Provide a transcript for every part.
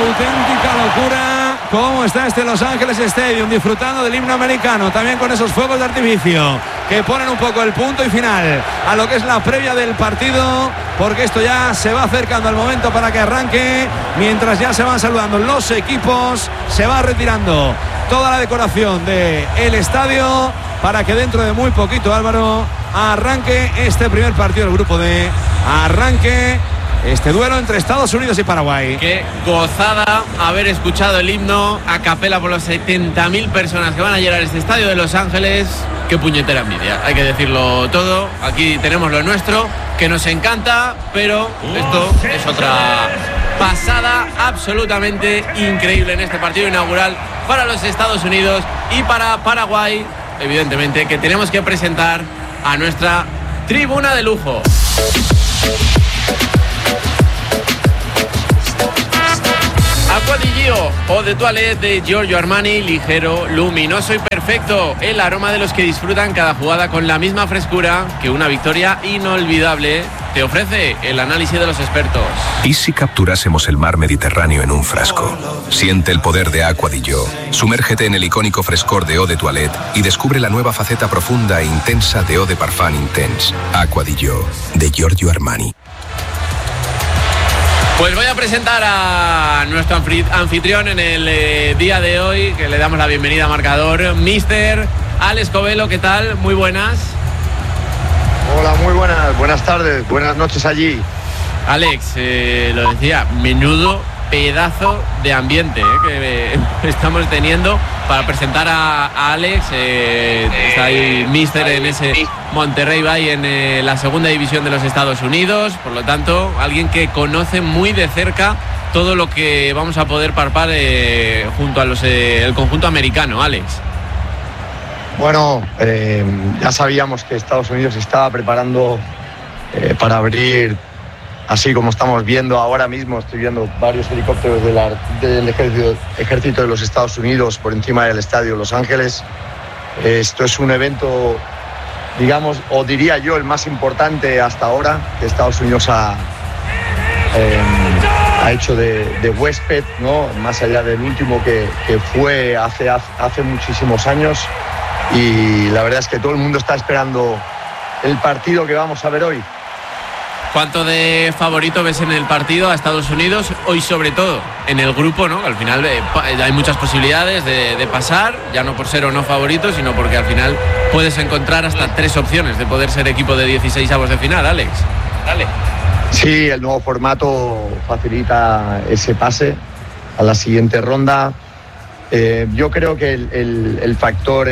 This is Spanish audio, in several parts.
auténtica locura cómo está este Los Ángeles Stadium, disfrutando del himno americano, también con esos fuegos de artificio que ponen un poco el punto y final a lo que es la previa del partido, porque esto ya se va acercando al momento para que arranque, mientras ya se van saludando los equipos, se va retirando toda la decoración del estadio para que dentro de muy poquito, Álvaro, arranque este primer partido del grupo D, arranque este duelo entre Estados Unidos y Paraguay. Qué gozada haber escuchado el himno a capela por los 70.000 personas que van a llenar este estadio de Los Ángeles. Qué puñetera envidia, hay que decirlo todo. Aquí tenemos lo nuestro, que nos encanta, pero esto es otra pasada absolutamente increíble en este partido inaugural para los Estados Unidos y para Paraguay, evidentemente, que tenemos que presentar a nuestra tribuna de lujo. Aqua di Gio Eau de Toilette de Giorgio Armani, ligero, luminoso y perfecto. El aroma de los que disfrutan cada jugada con la misma frescura que una victoria inolvidable te ofrece el análisis de los expertos. ¿Y si capturásemos el mar Mediterráneo en un frasco? Siente el poder de Aqua di Gio. Sumérgete en el icónico frescor de Eau de Toilette y descubre la nueva faceta profunda e intensa de Eau de Parfum Intense. Aqua di Gio, de Giorgio Armani. Pues voy a presentar a nuestro anfitrión en el día de hoy, que le damos la bienvenida a marcador, Mister Alex Covelo. ¿Qué tal? Muy buenas. Hola, muy buenas tardes, buenas noches allí. Alex, lo decía, menudo pedazo de ambiente que estamos teniendo para presentar a Alex. Está ahí Mister en ese Monterrey Bay en la segunda división de los Estados Unidos, por lo tanto alguien que conoce muy de cerca todo lo que vamos a poder palpar junto a el conjunto americano. Alex. Bueno, ya sabíamos que Estados Unidos estaba preparando para abrir, así como estamos viendo ahora mismo. Estoy viendo varios helicópteros del ejército de los Estados Unidos por encima del estadio Los Ángeles. Esto es un evento, digamos, o diría yo, el más importante hasta ahora que Estados Unidos ha hecho de huésped, ¿no? Más allá del último que fue hace muchísimos años. Y la verdad es que todo el mundo está esperando el partido que vamos a ver hoy. ¿Cuánto de favorito ves en el partido a Estados Unidos hoy, sobre todo en el grupo, ¿no? Al final hay muchas posibilidades de pasar, ya no por ser o no favorito, sino porque al final puedes encontrar hasta 3 opciones de poder ser equipo de 16avos de final. Alex, dale. Sí, el nuevo formato facilita ese pase a la siguiente ronda. Yo creo que el factor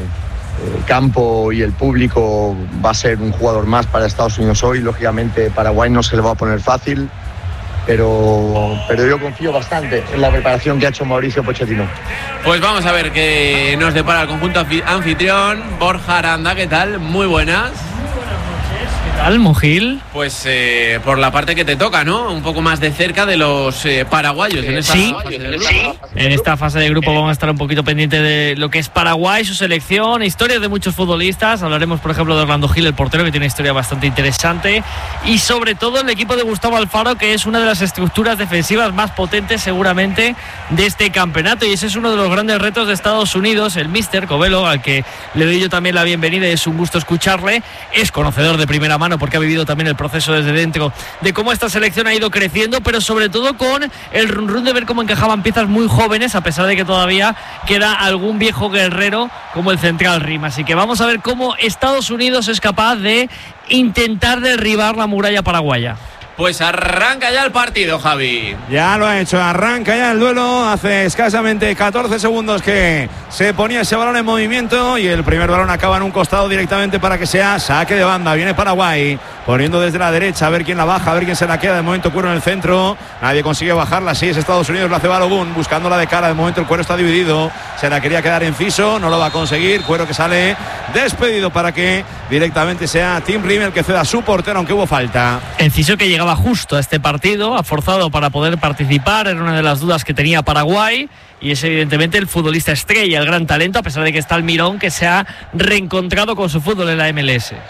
campo y el público va a ser un jugador más para Estados Unidos hoy. Lógicamente Paraguay no se le va a poner fácil, pero yo confío bastante en la preparación que ha hecho Mauricio Pochettino. Pues vamos a ver qué nos depara el conjunto anfitrión. Borja Aranda, ¿qué tal? Muy buenas. ¿Qué tal, Mojil? Pues por la parte que te toca, ¿no? Un poco más de cerca de los paraguayos en esta fase de grupo. Sí. En esta fase de grupo vamos a estar un poquito pendiente de lo que es Paraguay, su selección, historias de muchos futbolistas. Hablaremos, por ejemplo, de Orlando Gil, el portero, que tiene una historia bastante interesante. Y sobre todo el equipo de Gustavo Alfaro, que es una de las estructuras defensivas más potentes seguramente de este campeonato. Y ese es uno de los grandes retos de Estados Unidos. El Mister Covelo, al que le doy yo también la bienvenida y es un gusto escucharle, es conocedor de primera mano porque ha vivido también el proceso desde dentro de cómo esta selección ha ido creciendo, pero sobre todo con el run de ver cómo encajaban piezas muy jóvenes, a pesar de que todavía queda algún viejo guerrero como el central Rim. Así que vamos a ver cómo Estados Unidos es capaz de intentar derribar la muralla paraguaya. Pues arranca ya el partido, Javi. Ya lo ha hecho, arranca ya el duelo. Hace escasamente 14 segundos que se ponía ese balón en movimiento y el primer balón acaba en un costado directamente para que sea saque de banda. Viene Paraguay poniendo desde la derecha, a ver quién la baja, a ver quién se la queda. De momento Cuero en el centro, nadie consigue bajarla. Sí, es Estados Unidos, lo hace Balogun buscándola de cara. De momento el Cuero está dividido, se la quería quedar Enciso, no lo va a conseguir. Cuero que sale despedido para que directamente sea Tim Rim el que ceda a su portero, aunque hubo falta. Enciso, que llegaba justo a este partido, ha forzado para poder participar, era una de las dudas que tenía Paraguay, y es evidentemente el futbolista estrella, el gran talento, a pesar de que está Almirón, que se ha reencontrado con su fútbol en la MLS.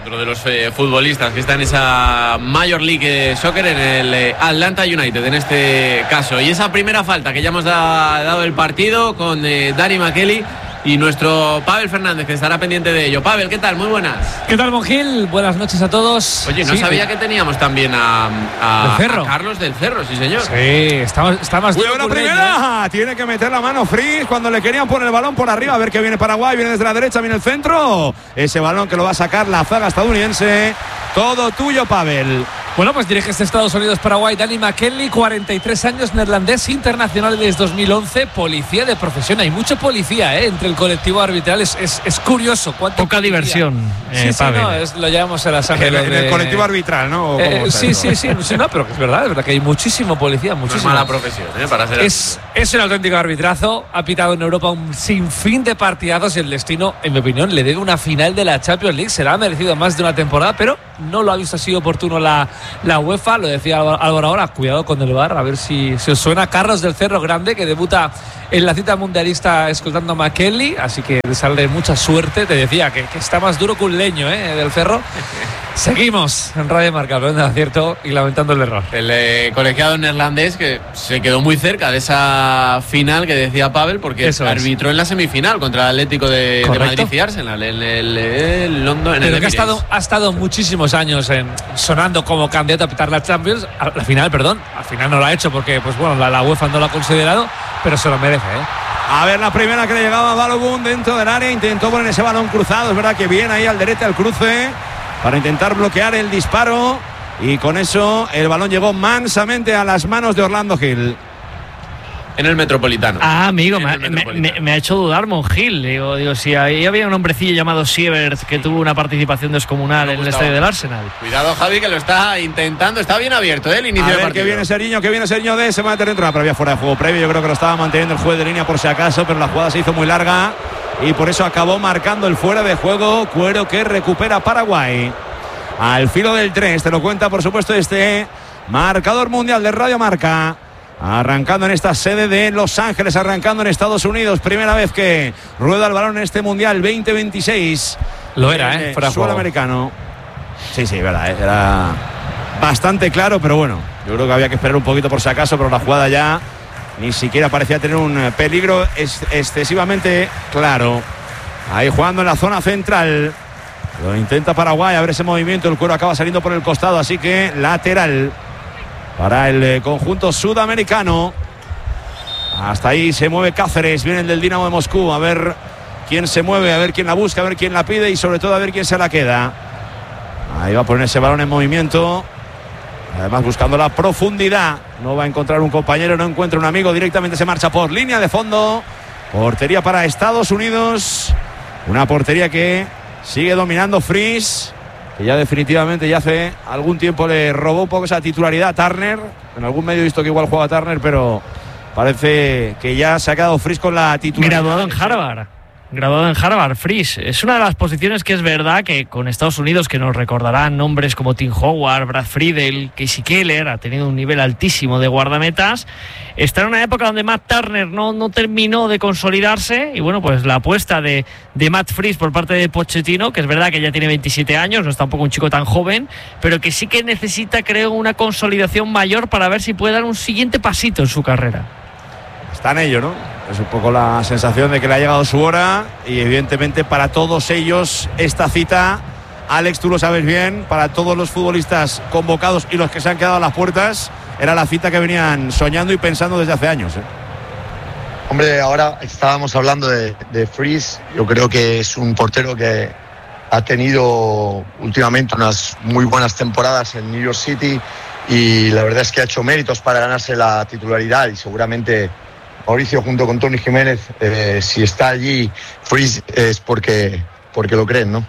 otro de los futbolistas que está en esa Major League Soccer, en el Atlanta United en este caso. Y esa primera falta que ya hemos dado el partido con Dani Makelly y nuestro Pavel Fernández, que estará pendiente de ello. Pavel, ¿qué tal? Muy buenas. ¿Qué tal, Monjil? Buenas noches a todos. Oye, no sabía que teníamos también a Carlos del Cerro, sí señor. Sí, está más duro. ¡Buena primera! Tiene que meter la mano Fritz cuando le querían poner el balón por arriba. A ver que viene Paraguay, viene desde la derecha, viene el centro. Ese balón que lo va a sacar la zaga estadounidense. Todo tuyo, Pavel. Bueno, pues dirige Estados Unidos-Paraguay Dani Makelly, 43 años, neerlandés, internacional desde 2011, policía de profesión. Hay mucho policía entre el colectivo arbitral, es curioso. Poca diversión, sí, Pavel. lo llamamos en Los Ángeles. En el colectivo arbitral, ¿no? Sí, no, pero es verdad que hay muchísimo policía, muchísimo. No es mala profesión, para ser es un auténtico arbitrazo, ha pitado en Europa un sinfín de partidazos y el destino, en mi opinión, le debe una final de la Champions League. Se la ha merecido más de una temporada, pero no lo ha visto así oportuno la UEFA. Lo decía Álvaro ahora, cuidado con el VAR, a ver si os suena. Carlos del Cerro Grande, que debuta en la cita mundialista escoltando a Makelly, así que sale mucha suerte. Te decía que está más duro que un leño, del Cerro. Seguimos en Radio Marca, hablando de acierto y lamentando el error. El colegiado neerlandés que se quedó muy cerca de esa final que decía Pavel, porque arbitró en la semifinal contra el Atlético de Madrid y Arsenal en el London. Pero que ha estado muchísimos años sonando como candidato a pitar la Champions. Al final no lo ha hecho porque la UEFA no lo ha considerado, pero se lo merece. A ver, la primera que le llegaba a Balogun dentro del área, intentó poner ese balón cruzado, es verdad que viene ahí al derecha al cruce para intentar bloquear el disparo, y con eso el balón llegó mansamente a las manos de Orlando Gil. En el Metropolitano. Amigo, me ha hecho dudar Monjil. Digo, si ahí había un hombrecillo llamado Sievert que tuvo una participación descomunal en el estadio del Arsenal. Cuidado, Javi, que lo está intentando. Está bien abierto, el inicio del partido. Que viene Seriño se va a meter dentro. Pero había fuera de juego previo. Yo creo que lo estaba manteniendo el juez de línea por si acaso, pero la jugada se hizo muy larga y por eso acabó marcando el fuera de juego. Cuero que recupera Paraguay. Al filo del 3, te lo cuenta, por supuesto, este marcador mundial de Radio Marca. Arrancando en esta sede de Los Ángeles, arrancando en Estados Unidos. Primera vez que rueda el balón en este Mundial 2026. Lo era, fuera suelo americano. Sí, verdad, era bastante claro, pero bueno, yo creo que había que esperar un poquito por si acaso, pero la jugada ya ni siquiera parecía tener un peligro excesivamente claro. Ahí jugando en la zona central. Lo intenta Paraguay, a ver ese movimiento. El Cuero acaba saliendo por el costado, así que lateral para el conjunto sudamericano. Hasta ahí se mueve Cáceres, viene el del Dinamo de Moscú. A ver quién se mueve, a ver quién la busca, a ver quién la pide y sobre todo a ver quién se la queda. Ahí va a poner ese balón en movimiento. Además buscando la profundidad. No va a encontrar un compañero, no encuentra un amigo. Directamente se marcha por línea de fondo. Portería para Estados Unidos. Una portería que sigue dominando Fritz, que ya definitivamente ya hace algún tiempo le robó un poco esa titularidad a Turner. En algún medio he visto que igual juega Turner, pero parece que ya se ha quedado Fritz con la titularidad. Graduado en Harvard, Fritz. Es una de las posiciones que es verdad que con Estados Unidos, que nos recordarán nombres como Tim Howard, Brad Friedel, Casey Keller, ha tenido un nivel altísimo de guardametas. Está en una época donde Matt Turner no terminó de consolidarse y bueno, pues la apuesta de Matt Fritz por parte de Pochettino, que es verdad que ya tiene 27 años, no está un poco un chico tan joven, pero que sí que necesita, creo, una consolidación mayor para ver si puede dar un siguiente pasito en su carrera. Está en ello, ¿no? Es un poco la sensación de que le ha llegado su hora y evidentemente para todos ellos esta cita, Alex, tú lo sabes bien, para todos los futbolistas convocados y los que se han quedado a las puertas, era la cita que venían soñando y pensando desde hace años. Hombre, ahora estábamos hablando de Fritz. Yo creo que es un portero que ha tenido últimamente unas muy buenas temporadas en New York City y la verdad es que ha hecho méritos para ganarse la titularidad y seguramente Mauricio junto con Tony Jiménez, si está allí Fritz es porque lo creen, ¿no?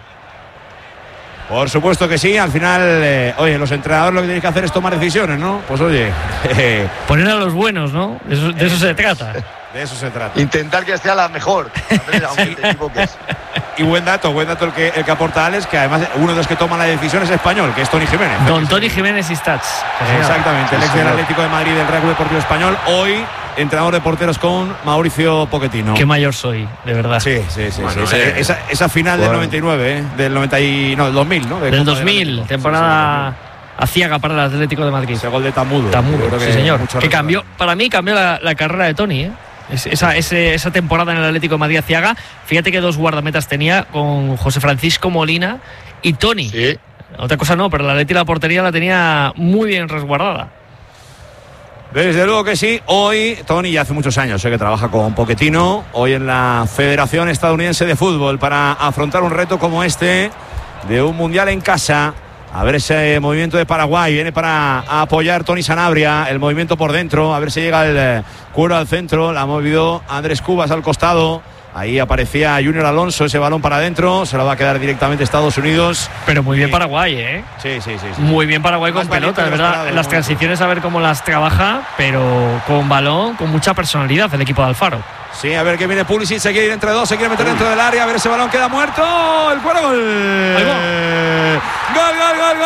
Por supuesto que sí, al final, oye, los entrenadores lo que tienen que hacer es tomar decisiones, ¿no? Pues oye... poner a los buenos, ¿no? De eso se trata. De eso se trata. Intentar que sea la mejor, aunque te equivoques. Y buen dato el que aporta Alex, que además uno de los que toma la decisión es español, que es Toni Jiménez. Don Toni Jiménez y Stats. Exactamente, el ex del Atlético de Madrid del Real Club Deportivo Español, hoy entrenador de porteros con Mauricio Pochettino. Qué mayor soy, de verdad. Sí. Bueno, esa final del 99, del 2000, ¿no? Del 2000, temporada aciaga para el Atlético de Madrid. Ese gol de Tamudo. Sí, señor. Que cambió, para mí cambió la carrera de Toni, ¿eh? Esa temporada en el Atlético de Madrid aciaga. Fíjate que 2 guardametas tenía con José Francisco Molina y Toni. Sí. Otra cosa no, pero la Atleti la portería la tenía muy bien resguardada. Desde luego que sí. Hoy Toni ya hace muchos años que trabaja con Pochettino, hoy en la Federación Estadounidense de Fútbol, para afrontar un reto como este de un mundial en casa. A ver ese movimiento de Paraguay, viene para apoyar Toni Sanabria, el movimiento por dentro, a ver si llega el cuero al centro, la ha movido Andrés Cubas al costado. Ahí aparecía Junior Alonso, ese balón para adentro, se lo va a quedar directamente Estados Unidos. Pero muy bien Paraguay, ¿eh? Sí. Muy bien Paraguay con pelota, de verdad. Las transiciones a ver cómo las trabaja, pero con balón, con mucha personalidad el equipo de Alfaro. Sí, a ver que viene Pulisic, se quiere ir entre 2, se quiere meter dentro del área, a ver ese balón queda muerto, el cuero, gol. Ahí va. Gol.